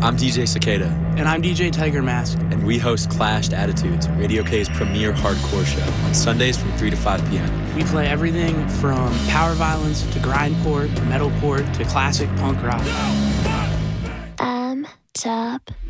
I'm DJ Cicada. And I'm DJ Tiger Mask. And we host Clashed Attitudes, Radio K's premier hardcore show, on Sundays from 3 to 5 p.m. We play everything from power violence to grindcore to metalcore to classic punk rock. I'm top.